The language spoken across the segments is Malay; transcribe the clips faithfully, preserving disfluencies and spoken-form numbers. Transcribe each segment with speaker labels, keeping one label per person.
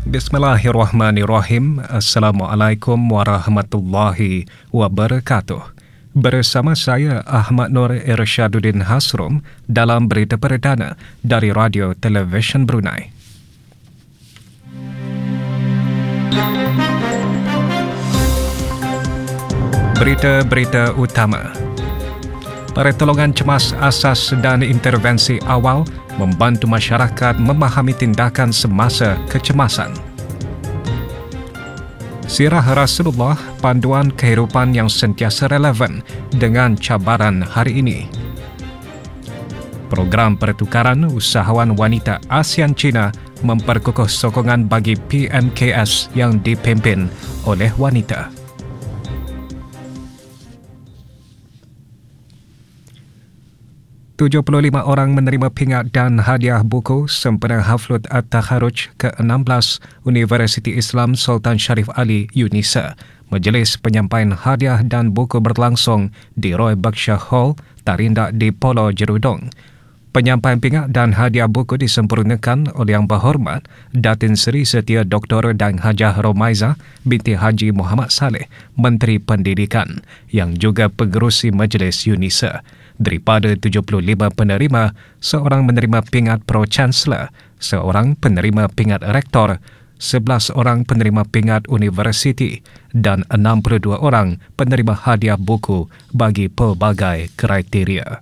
Speaker 1: Bismillahirrahmanirrahim. Assalamualaikum warahmatullahi wabarakatuh. Bersama saya Ahmad Nur Irsyaduddin Hasrum dalam berita perdana dari Radio Television Brunei. Berita-berita utama. Pertolongan cemas asas dan intervensi awal membantu masyarakat memahami tindakan semasa kecemasan. Sirah Rasulullah, panduan kehidupan yang sentiasa relevan dengan cabaran hari ini. Program pertukaran usahawan wanita ASEAN China memperkukuh sokongan bagi P M K S yang dipimpin oleh wanita. tujuh puluh lima orang menerima pingat dan hadiah buku sempena Haflud At-Takharuj ke enam belas Universiti Islam Sultan Sharif Ali, UNISA. Majlis penyampaian hadiah dan buku berlangsung di Roy Baksha Hall, Tarindak di Polo Jerudong. Penyampaian pingat dan hadiah buku disempurnakan oleh Yang Berhormat Datin Seri Setia Doktor dan Hajah Romaiza binti Haji Muhammad Saleh, Menteri Pendidikan yang juga pengerusi Majlis UNISA. Daripada tujuh puluh lima penerima, seorang menerima pingat Pro Chancellor, seorang penerima pingat Rektor, sebelas orang penerima pingat Universiti dan enam puluh dua orang penerima hadiah buku bagi pelbagai kriteria.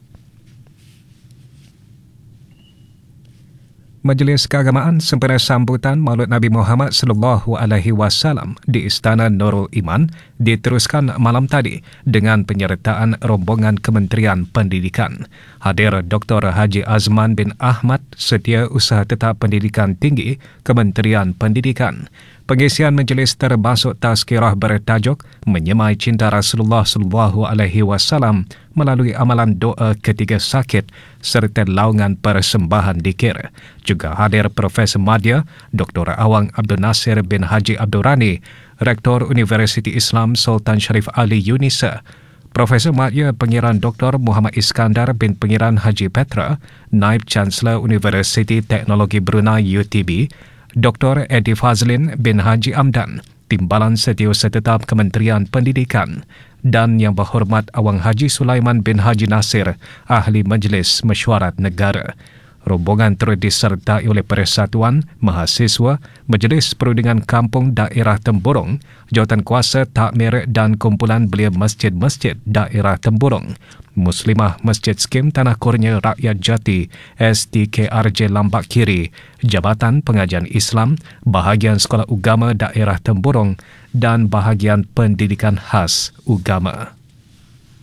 Speaker 1: Majlis Keagamaan sempena sambutan Maulid Nabi Muhammad sallallahu alaihi wasallam di Istana Nurul Iman diteruskan malam tadi dengan penyertaan rombongan Kementerian Pendidikan. Hadir Doktor Haji Azman bin Ahmad, Setiausaha Tetap Pendidikan Tinggi Kementerian Pendidikan. Pengisian majlis termasuk tazkirah bertajuk Menyemai Cinta Rasulullah sallallahu alaihi wasallam melalui amalan doa ketiga sakit serta laungan persembahan dikir. Juga hadir Profesor Madya, Doktor Awang Abdul Nasir bin Haji Abdul Rani, Rektor Universiti Islam Sultan Sharif Ali UNISA, Profesor Madya Pengiran Doktor Muhammad Iskandar bin Pengiran Haji Petra, Naib Chancellor Universiti Teknologi Brunei U T B, Doktor Edi Fazlin bin Haji Amdan, Timbalan Setiausaha Tetap Kementerian Pendidikan, dan Yang Berhormat Awang Haji Sulaiman bin Haji Nasir, Ahli Majlis Mesyuarat Negara. Rombongan turut disertai oleh Persatuan Mahasiswa, Majlis Perundingan Kampung Daerah Temburong, Jawatankuasa Takmir dan Kumpulan Belia Masjid-Masjid Daerah Temburong, Muslimah Masjid Skim Tanah Kurnia Rakyat Jati S T K R J Lambak Kiri, Jabatan Pengajian Islam, Bahagian Sekolah Ugama Daerah Temburong dan Bahagian Pendidikan Khas Ugama.